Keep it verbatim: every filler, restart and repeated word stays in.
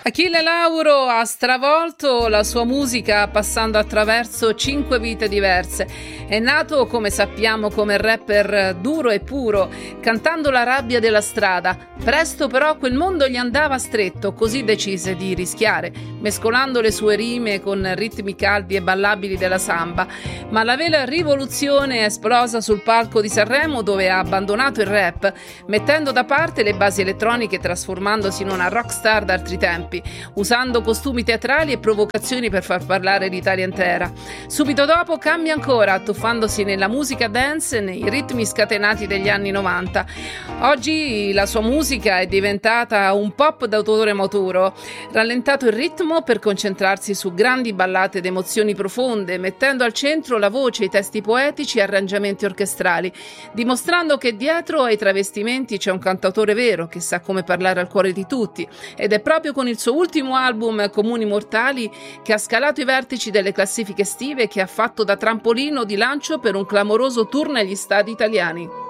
Achille Lauro ha stravolto la sua musica passando attraverso cinque vite diverse. È nato, come sappiamo, come rapper duro e puro, cantando la rabbia della strada. Presto però quel mondo gli andava stretto, così decise di rischiare, mescolando le sue rime con ritmi caldi e ballabili della samba. Ma la vera rivoluzione è esplosa sul palco di Sanremo, dove ha abbandonato il rap, mettendo da parte le basi elettroniche, trasformandosi in una rockstar d'altri tempi, usando costumi teatrali e provocazioni per far parlare l'Italia intera. Subito dopo cambia ancora, tuffandosi nella musica dance e nei ritmi scatenati degli anni novanta. Oggi la sua musica è diventata un pop d'autore maturo, rallentato il ritmo per concentrarsi su grandi ballate ed emozioni profonde, mettendo al centro la voce, i testi poetici e arrangiamenti orchestrali, dimostrando che dietro ai travestimenti c'è un cantautore vero che sa come parlare al cuore di tutti. Ed è proprio con il suo ultimo album, Comuni Mortali, che ha scalato i vertici delle classifiche estive e che ha fatto da trampolino di lancio per un clamoroso tour negli stadi italiani.